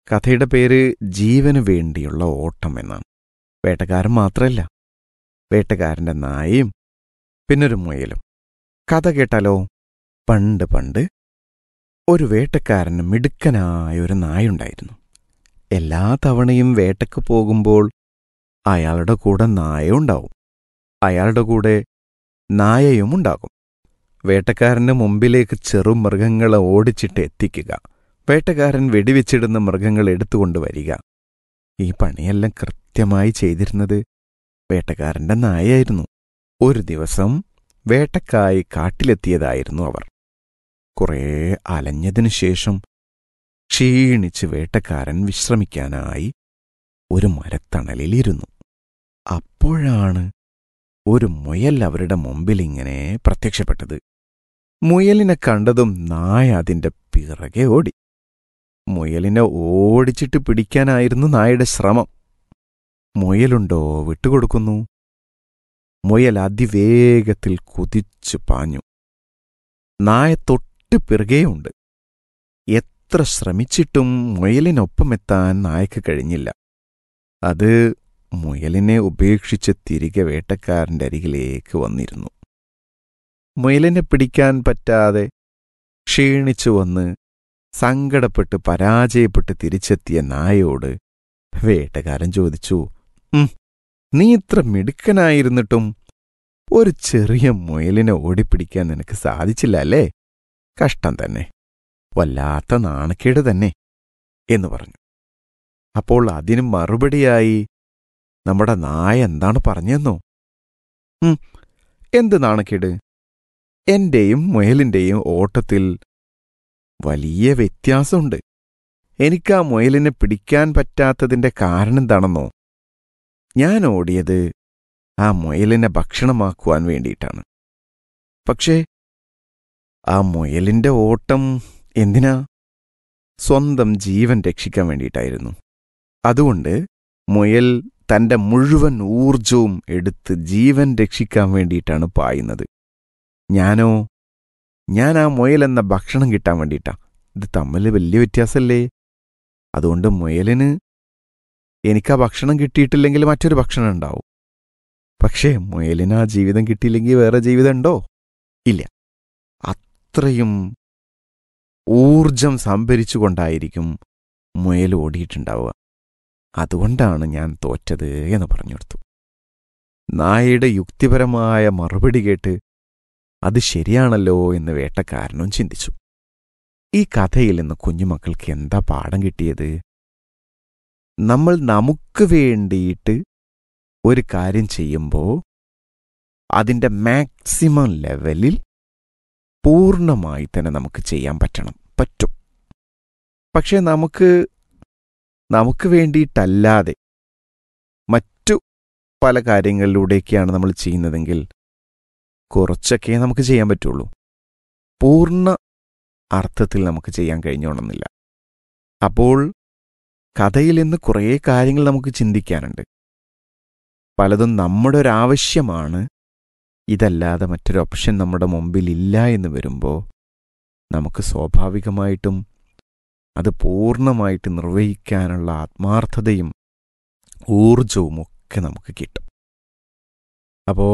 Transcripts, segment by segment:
കഥയുടെ പേര് ജീവന് വേണ്ടിയുള്ള ഓട്ടം എന്നാണ്. വേട്ടക്കാരൻ മാത്രമല്ല, വേട്ടക്കാരൻ്റെ നായയും പിന്നൊരു മുയലും. കഥ കേട്ടാലോ? പണ്ട് പണ്ട് ഒരു വേട്ടക്കാരന് മിടുക്കനായ ഒരു നായുണ്ടായിരുന്നു. എല്ലാ തവണയും വേട്ടയ്ക്ക് പോകുമ്പോൾ അയാളുടെ കൂടെ നായയുണ്ടാവും, അയാളുടെ കൂടെ നായയും ഉണ്ടാകും. വേട്ടക്കാരൻ്റെ മുമ്പിലേക്ക് ചെറുമൃഗങ്ങളെ ഓടിച്ചിട്ട് എത്തിക്കുക, വേട്ടക്കാരൻ വെടിവെച്ചിടുന്ന മൃഗങ്ങൾ എടുത്തുകൊണ്ടുവരിക. ഈ പണിയെല്ലാം കൃത്യമായി ചെയ്തിരുന്നത് വേട്ടക്കാരൻ്റെ നായയായിരുന്നു. ഒരു ദിവസം വേട്ടക്കായി കാട്ടിലെത്തിയതായിരുന്നു അവർ. കുറേ അലഞ്ഞതിനു ശേഷം ക്ഷീണിച്ച് വേട്ടക്കാരൻ വിശ്രമിക്കാനായി ഒരു മരത്തണലിലിരുന്നു. അപ്പോഴാണ് ഒരു മുയൽ അവരുടെ മുമ്പിലിങ്ങനെ പ്രത്യക്ഷപ്പെട്ടത്. മുയലിനെ കണ്ടതും നായ അതിൻ്റെ പിറകെ ഓടി. മുയലിനെ ഓടിച്ചിട്ട് പിടിക്കാനായിരുന്നു നായയുടെ ശ്രമം. മുയലുണ്ടോ വിട്ടുകൊടുക്കുന്നു. മുയൽ അതിവേഗത്തിൽ കുതിച്ചു പാഞ്ഞു. നായ തൊട്ട് പിറകെയുണ്ട്. എത്ര ശ്രമിച്ചിട്ടും മുയലിനൊപ്പമെത്താൻ നായക്ക് കഴിഞ്ഞില്ല. അത് മുയലിനെ ഉപേക്ഷിച്ച് തിരികെ വേട്ടക്കാരൻ്റെ അരികിലേക്ക് വന്നിരുന്നു. മുയലിനെ പിടിക്കാൻ പറ്റാതെ ക്ഷീണിച്ചു വന്ന് സങ്കടപ്പെട്ട് പരാജയപ്പെട്ട് തിരിച്ചെത്തിയ നായയോട് വേട്ടക്കാരൻ ചോദിച്ചു, നീ ഇത്ര മിടുക്കനായിരുന്നിട്ടും ഒരു ചെറിയ മുയലിനെ ഓടിപ്പിടിക്കാൻ നിനക്ക് സാധിച്ചില്ല അല്ലേ? കഷ്ടം തന്നെ, വല്ലാത്ത നാണക്കേട് തന്നെ എന്ന് പറഞ്ഞു. അപ്പോൾ അതിന് മറുപടിയായി നമ്മുടെ നായ എന്താണ് പറഞ്ഞെന്നോ? എന്ത് നാണക്കേട്? എന്റെയും മുയലിന്റെയും ഓട്ടത്തിൽ വലിയ വ്യത്യാസമുണ്ട്. എനിക്കാ മുയലിനെ പിടിക്കാൻ പറ്റാത്തതിന്റെ കാരണം എന്താണെന്നോ? ഞാൻ ഓടിയത് ആ മുയലിനെ ഭക്ഷണമാക്കുവാൻ വേണ്ടിയിട്ടാണ്. പക്ഷേ ആ മുയലിന്റെ ഓട്ടം എന്തിനാ? സ്വന്തം ജീവൻ രക്ഷിക്കാൻ വേണ്ടിയിട്ടായിരുന്നു. അതുകൊണ്ട് മുയൽ തന്റെ മുഴുവൻ ഊർജവും എടുത്ത് ജീവൻ രക്ഷിക്കാൻ വേണ്ടിയിട്ടാണ് പായുന്നത്. ഞാനോ, ഞാൻ ആ മുയലെന്ന ഭക്ഷണം കിട്ടാൻ വേണ്ടിയിട്ടാ. ഇത് തമ്മിൽ വലിയ വ്യത്യാസമല്ലേ? അതുകൊണ്ട് മുയലിന് എനിക്കാ ഭക്ഷണം കിട്ടിയിട്ടില്ലെങ്കിൽ മറ്റൊരു ഭക്ഷണം ഉണ്ടാവും. പക്ഷേ മുയലിന് ആ ജീവിതം കിട്ടിയില്ലെങ്കിൽ വേറെ ജീവിതം ഉണ്ടോ? ഇല്ല. അത്രയും ഊർജം സംഭരിച്ചുകൊണ്ടായിരിക്കും മുയൽ ഓടിയിട്ടുണ്ടാവുക. അതുകൊണ്ടാണ് ഞാൻ തോറ്റത് എന്ന് പറഞ്ഞെടുത്തു. നായയുടെ യുക്തിപരമായ മറുപടി കേട്ട് അത് ശരിയാണല്ലോ എന്ന് വേട്ടക്കാരനും ചിന്തിച്ചു. ഈ കഥയിൽ നിന്ന് കുഞ്ഞുമക്കൾക്ക് എന്താ പാഠം കിട്ടിയത്? നമ്മൾ നമുക്ക് വേണ്ടിയിട്ട് ഒരു കാര്യം ചെയ്യുമ്പോൾ അതിൻ്റെ മാക്സിമം ലെവലിൽ പൂർണ്ണമായി തന്നെ നമുക്ക് ചെയ്യാൻ പറ്റും. പക്ഷേ നമുക്ക് വേണ്ടിയിട്ടല്ലാതെ മറ്റു പല കാര്യങ്ങളിലൂടെയൊക്കെയാണ് നമ്മൾ ചെയ്യുന്നതെങ്കിൽ കുറച്ചൊക്കെ നമുക്ക് ചെയ്യാൻ പറ്റുള്ളൂ. പൂർണ്ണ അർത്ഥത്തിൽ നമുക്ക് ചെയ്യാൻ കഴിഞ്ഞോണമെന്നില്ല. അപ്പോൾ കഥയിൽ നിന്ന് കുറേ കാര്യങ്ങൾ നമുക്ക് ചിന്തിക്കാനുണ്ട്. പലതും നമ്മുടെ ഒരാവശ്യമാണ്, ഇതല്ലാതെ മറ്റൊരു ഓപ്ഷൻ നമ്മുടെ മുമ്പിലില്ല എന്ന് വരുമ്പോൾ നമുക്ക് സ്വാഭാവികമായിട്ടും അത് പൂർണ്ണമായിട്ട് നിർവഹിക്കാനുള്ള ആത്മാർത്ഥതയും ഊർജവും ഒക്കെ നമുക്ക് കിട്ടും. അപ്പോൾ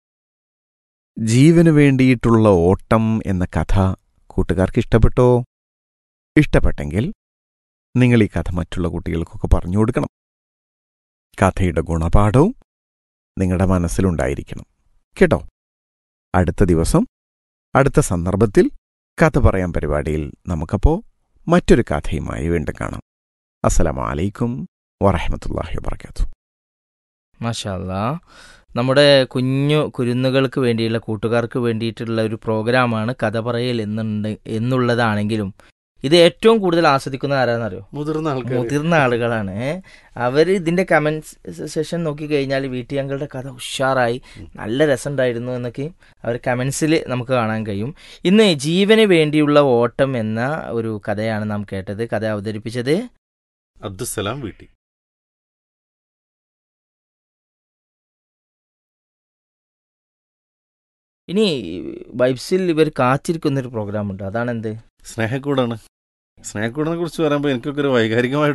ജീവന് വേണ്ടിയിട്ടുള്ള ഓട്ടം എന്ന കഥ കൂട്ടുകാർക്ക് ഇഷ്ടപ്പെട്ടോ? ഇഷ്ടപ്പെട്ടെങ്കിൽ നിങ്ങൾ ഈ കഥ മറ്റുള്ള കുട്ടികൾക്കൊക്കെ പറഞ്ഞു കൊടുക്കണം. കഥയുടെ ഗുണപാഠവും നിങ്ങളുടെ മനസ്സിലുണ്ടായിരിക്കണം കേട്ടോ. അടുത്ത ദിവസം അടുത്ത സന്ദർഭത്തിൽ കഥ പറയാൻ പരിപാടിയിൽ നമുക്കപ്പോൾ മറ്റൊരു കഥയുമായി വീണ്ടും കാണാം. അസ്സലാമു അലൈക്കും വറഹ്മത്തുള്ളാഹി വബറകാതുഹു. മാഷാ അല്ലാഹ്. നമ്മുടെ കുഞ്ഞു കുരുന്നുകൾക്ക് വേണ്ടിയുള്ള, കൂട്ടുകാർക്ക് വേണ്ടിയിട്ടുള്ള ഒരു പ്രോഗ്രാമാണ് കഥ പറയൽ എന്നുള്ളതാണെങ്കിലും ഇത് ഏറ്റവും കൂടുതൽ ആസ്വദിക്കുന്നത് ആരാന്നറിയോ? മുതിർന്ന ആളുകളാണ്. അവർ ഇതിൻ്റെ കമൻസ് സെഷൻ നോക്കിക്കഴിഞ്ഞാൽ വീട്ടിൽ ഞങ്ങളുടെ കഥ ഉഷാറായി, നല്ല രസമുണ്ടായിരുന്നു എന്നൊക്കെ അവർ കമൻസിൽ നമുക്ക് കാണാൻ കഴിയും. ഇന്ന് ജീവന് വേണ്ടിയുള്ള ഓട്ടം എന്ന ഒരു കഥയാണ് നാം കേട്ടത്. കഥ അവതരിപ്പിച്ചത് അബ്ദുസ്സലാം വീട്ടി. ഇനി വൈബ്സിൽ ഇവർ കാത്തിരിക്കുന്നൊരു പ്രോഗ്രാം ഉണ്ട്. അതാണെന്ത്? സ്നേഹക്കൂടാണ്. സ്നേഹക്കൂടിനെ കുറിച്ച് പറയുമ്പോൾ എനിക്കൊക്കെ ഒരു വൈകാരികമായ